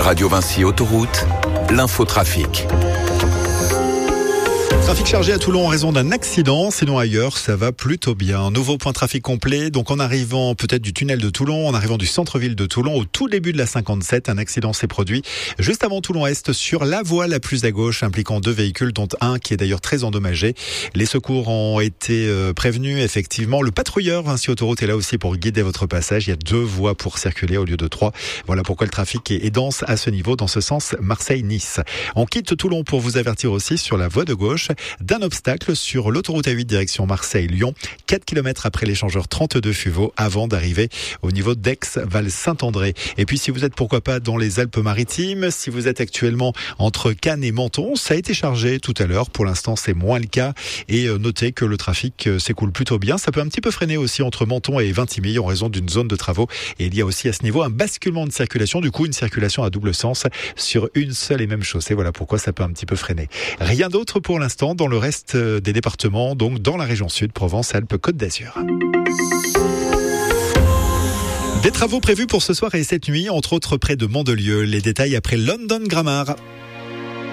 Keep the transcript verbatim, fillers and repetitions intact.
Radio Vinci Autoroute, l'infotrafic. Trafic chargé à Toulon en raison d'un accident, sinon ailleurs ça va plutôt bien. Nouveau point de trafic complet, donc en arrivant peut-être du tunnel de Toulon, en arrivant du centre-ville de Toulon, au tout début de la cinquante-sept, un accident s'est produit juste avant Toulon-Est sur la voie la plus à gauche, impliquant deux véhicules dont un qui est d'ailleurs très endommagé. Les secours ont été euh, prévenus, effectivement. Le patrouilleur Vinci Autoroute est là aussi pour guider votre passage. Il y a deux voies pour circuler au lieu de trois. Voilà pourquoi le trafic est, est dense à ce niveau, dans ce sens Marseille-Nice. On quitte Toulon pour vous avertir aussi sur la voie de gauche d'un obstacle sur l'autoroute A huit direction Marseille-Lyon, quatre kilomètres après l'échangeur trente-deux Fuveau, avant d'arriver au niveau d'Aix-Val-Saint-André. Et puis si vous êtes pourquoi pas dans les Alpes-Maritimes, si vous êtes actuellement entre Cannes et Menton, ça a été chargé tout à l'heure. Pour l'instant, c'est moins le cas. Et notez que le trafic s'écoule plutôt bien. Ça peut un petit peu freiner aussi entre Menton et Vintimille en raison d'une zone de travaux. Et il y a aussi à ce niveau un basculement de circulation. Du coup, une circulation à double sens sur une seule et même chaussée. Voilà pourquoi ça peut un petit peu freiner. Rien d'autre pour l'instant dans le reste des départements, donc dans la région sud, Provence-Alpes-Côte d'Azur. Des travaux prévus pour ce soir et cette nuit, entre autres près de Mandelieu. Les détails après London Grammar.